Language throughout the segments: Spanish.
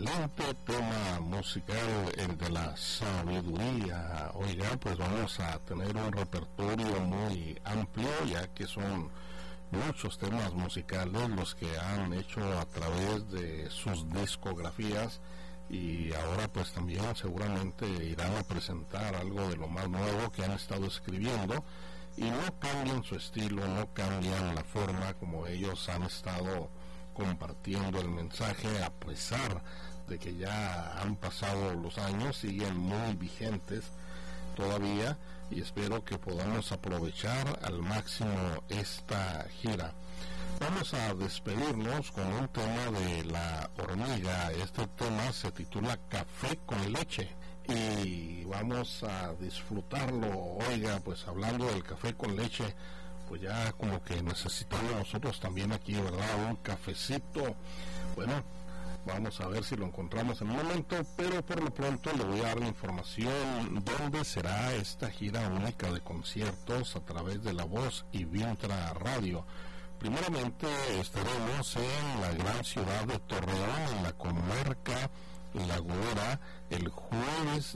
excelente tema musical, el de la sabiduría. Oiga, pues vamos a tener un repertorio muy amplio, ya que son muchos temas musicales los que han hecho a través de sus discografías, y ahora pues también seguramente irán a presentar algo de lo más nuevo que han estado escribiendo, y no cambian su estilo, no cambian la forma como ellos han estado compartiendo el mensaje. A pesar de que ya han pasado los años, siguen muy vigentes todavía, y espero que podamos aprovechar al máximo esta gira. Vamos a despedirnos con un tema de La Hormiga. Este tema se titula Café con Leche y vamos a disfrutarlo. Oiga, pues hablando del café con leche, pues ya como que necesitamos nosotros también aquí, ¿verdad? Un cafecito. Bueno, vamos a ver si lo encontramos en un momento, pero por lo pronto le voy a dar la información dónde será esta gira única de conciertos a través de La Voz y Vintra Radio. Primeramente estaremos en la gran ciudad de Torreón, en la comarca Lagunera, el jueves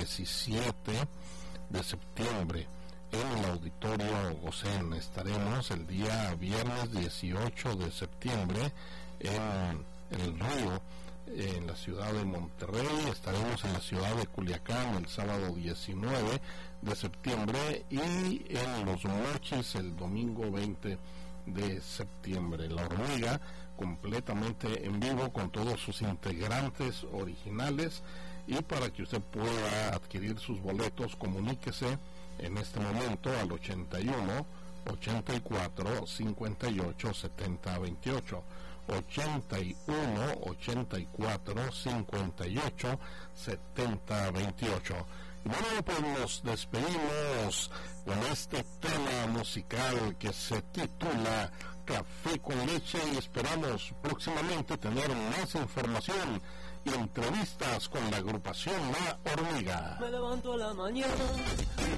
17 de septiembre. En el Auditorio Gosén. Estaremos el día viernes 18 de septiembre en El Río, en la ciudad de Monterrey. Estaremos en la ciudad de Culiacán el sábado 19 de septiembre y en Los Mochis el domingo 20 de septiembre. La Hormiga completamente en vivo con todos sus integrantes originales, y para que usted pueda adquirir sus boletos, comuníquese en este momento al 81 84 58 70 28, 81 84 58 70 28. Y bueno, pues nos despedimos con este tema musical que se titula Café con Leche, y esperamos próximamente tener más información y entrevistas con la agrupación La Hormiga. Me levanto a la mañana